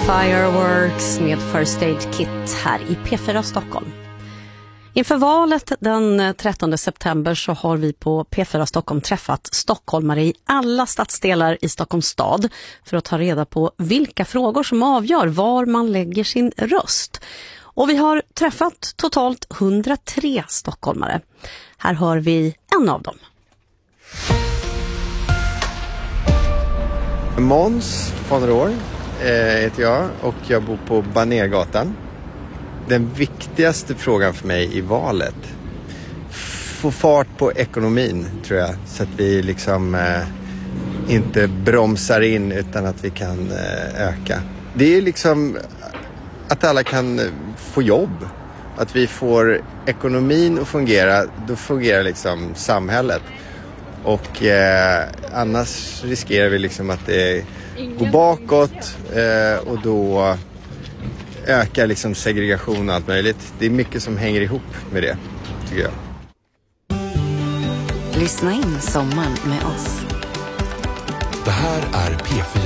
Fireworks med First Aid Kit här i P4 Stockholm. Inför valet den 13 september så har vi på P4 Stockholm träffat stockholmare i alla stadsdelar i Stockholms stad för att ta reda på vilka frågor som avgör var man lägger sin röst. Och vi har träffat totalt 103 stockholmare. Här hör vi en av dem. Måns von Rohr heter jag och jag bor på Banergatan. Den viktigaste frågan för mig i valet, få fart på ekonomin tror jag, så att vi liksom inte bromsar in utan att vi kan öka. Det är liksom att alla kan få jobb, att vi får ekonomin att fungera, då fungerar liksom samhället. Och annars riskerar vi liksom att det går bakåt och då ökar liksom segregation och allt möjligt. Det är mycket som hänger ihop med det, tycker jag. Lyssna in sommaren med oss. Det här är P4.